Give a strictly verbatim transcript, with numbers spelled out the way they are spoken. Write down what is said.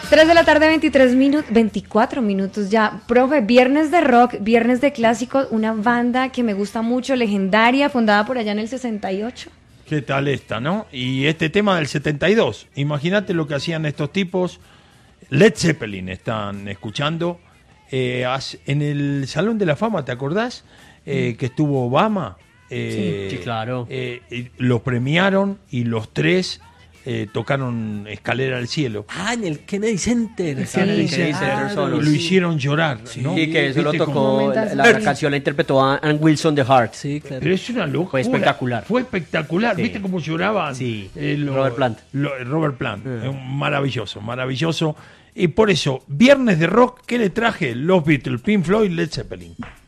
tres de la tarde, veintitrés minutos, veinticuatro minutos ya. Profe, viernes de rock, viernes de clásicos, una banda que me gusta mucho, legendaria, fundada por allá en el sesenta y ocho. ¿Qué tal esta, no? Y este tema del setenta y dos, imagínate lo que hacían estos tipos. Led Zeppelin están escuchando eh, en el Salón de la Fama, ¿te acordás? Eh, que estuvo Obama. Eh, sí, sí, claro. Eh, los premiaron y los tres eh, tocaron Escalera al Cielo. Ah, en el Kennedy Center. Sí, Kennedy sí, Center claro. solos. Lo hicieron llorar, Sí, ¿no? y que eso lo ¿Viste tocó, cómo? la, la canción la interpretó Ann Wilson de Heart. Sí, claro. Pero es una locura. Fue espectacular. Fue espectacular. Sí. ¿Viste cómo lloraban? Sí. Eh, lo- Robert Plant. lo- Robert Plant. Mm. Eh, Maravilloso, maravilloso. Y por eso, viernes de rock, ¿qué le traje? Los Beatles, Pink Floyd, Led Zeppelin.